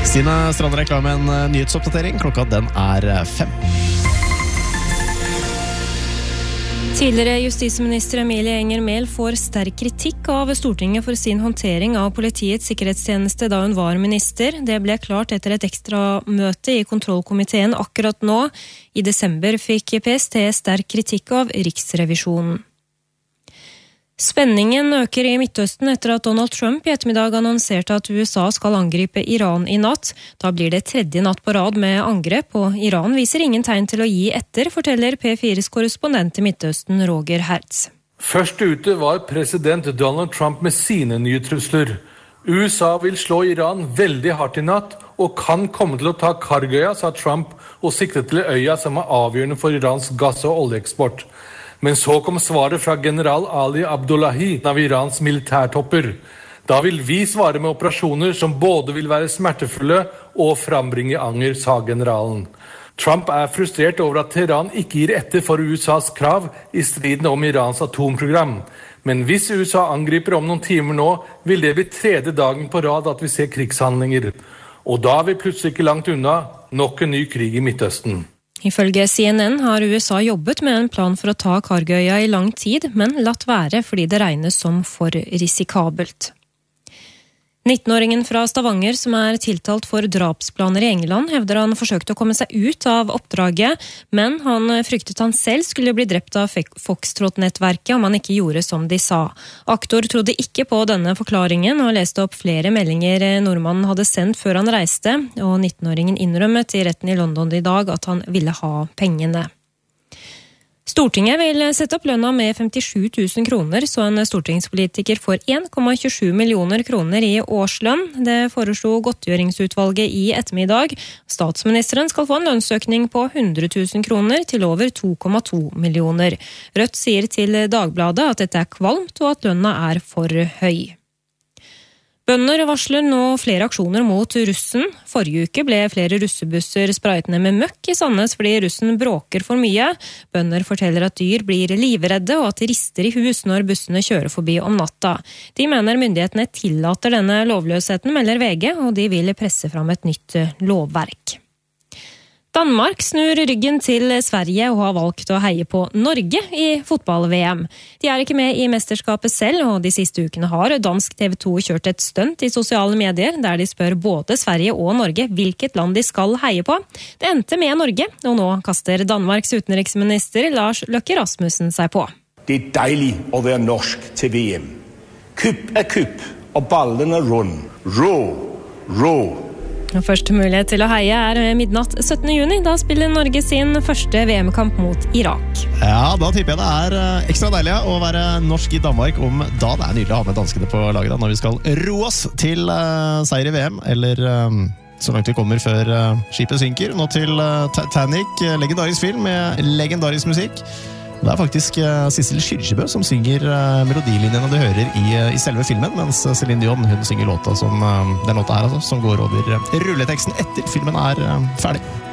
Stine Strandre er klar med en nyhetsoppdatering. Klokka den 5. Tidligere justisminister Emilie Enger Mehl får sterk kritikk av Stortinget for sin håndtering av politiets sikkerhetstjeneste da hun var minister. Det ble klart etter et ekstra møte i kontrollkomiteen akkurat nå. I desember fikk PST sterk kritikk av Riksrevisjonen. Spenningen øker i Midtøsten etter at Donald Trump i ettermiddag annonserte at USA skal angripe Iran i natt. Da blir det tredje natt på rad med angrep, og Iran viser ingen tegn til å gi etter, forteller P4s korrespondent i Midtøsten, Roger Hertz. Først ute var president Donald Trump med sine nye trusler. USA vil slå Iran veldig hardt i natt, og kan komme til å ta Kargøya, sa Trump, og sikte til øya som er avgjørende for Irans gass- og oljeeksport. Men så kom svaret fra general Ali Abdullahi av Irans militærtopper. Da vil vi svare med operasjoner som både vil være smertefulle og frambringe anger, sa generalen. Trump er frustrert over at Teheran ikke gir etter for USAs krav i striden om Irans atomprogram. Men hvis USA angriper om noen timer nå, vil det bli tredje dagen på rad at vi ser krigshandlinger. Og da er vi plutselig ikke langt unna nok en ny krig i Midtøsten. Ifølge CNN har USA jobbet med en plan for å ta Kargøya i lang tid, men latt være fordi det regnes som for risikabelt. 19-åringen fra Stavanger som er tiltalt for drapsplaner i England, hevder han forsøkte å komme seg ut av oppdraget, men han fryktet han selv skulle bli drept av Foxtrot-nettverket om han ikke gjorde som de sa. Aktor trodde ikke på denne forklaringen og leste opp flere meldinger nordmannen hadde sendt før han reiste, og 19-åringen innrømmet i retten i London i dag at han ville ha pengene. Stortinget vil sette opp lønna med 57 000 kroner, så en stortingspolitiker får 1,27 millioner kroner i årslønn. Det foreslo godtgjøringsutvalget i ettermiddag. Statsministeren skal få en lønnsøkning på 100 000 kroner til over 2,2 millioner. Rødt sier til Dagbladet at dette er kvalmt og at lønna er for høy. Bønder varsler nå flere aksjoner mot russen. Forrige uke ble flere russebusser sprayet ned med møkk i Sandnes fordi russen bråker for mye. Bønder forteller at dyr blir livredde og at de rister i hus når bussene kjører forbi om natta. De mener myndighetene tillater denne lovløsheten, melder VG, og de vil presse fram et nytt lovverk. Danmark snur ryggen til Sverige og har valgt å heie på Norge i fotball-VM. De er ikke med i mesterskapet selv, og de siste ukene har dansk TV 2 kjørt et stunt i sosiale medier, der de spør både Sverige og Norge hvilket land de skal heie på. Det endte med Norge, og nå kaster Danmarks utenriksminister Lars Løkke Rasmussen seg på. Det er dejlig å være norsk til VM. Kupp er kupp, og ballen er rund. Rå, rå. Første mulighet til å heie er midnatt 17. juni. Da spiller Norge sin første VM-kamp mot Irak. Ja, da tipper jeg det er ekstra deilig å være norsk i Danmark om da. Det er nydelig å ha med danskene på laget da, når vi skal ro oss til seier i VM, eller så langt vi kommer før skipet synker. Nå til Titanic, legendarisk film med legendarisk musikk. Det er faktisk Sissel Kyrkjebø som synger melodilinjene du hører i selve filmen, mens Celine Dion hun synger låta som, den låta her altså, som går over rulleteksten etter filmen er ferdig.